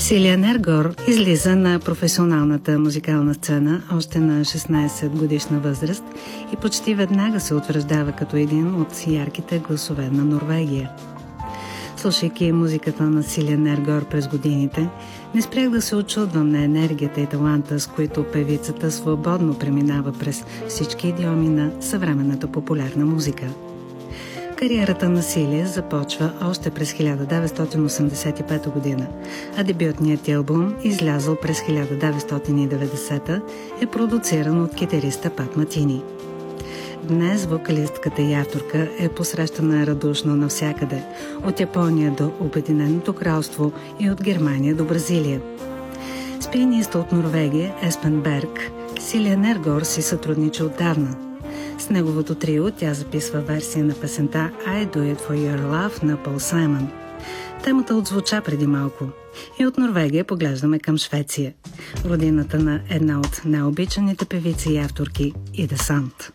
Силия Нергор излиза на професионалната музикална сцена още на 16 годишна възраст и почти веднага се утвърждава като един от ярките гласове на Норвегия. Слушайки музиката на Силия Нергор през годините, не спрях да се очудвам на енергията и таланта, с които певицата свободно преминава през всички идиоми на съвременната популярна музика. Кариерата на Силия започва още през 1985 година, а дебютният албум, излязъл през 1990, е продуциран от китариста Пат Матини. Днес вокалистката и авторка е посрещана радушно навсякъде, от Япония до Обединеното кралство и от Германия до Бразилия. С пианиста от Норвегия Еспен Берг Силия Нергор си сътрудничи отдавна. С неговото трио тя записва версия на песента I Do It For Your Love на Пол Саймън. Темата отзвуча преди малко. И от Норвегия поглеждаме към Швеция, родината на една от най-обичаните певици и авторки Ида Санд.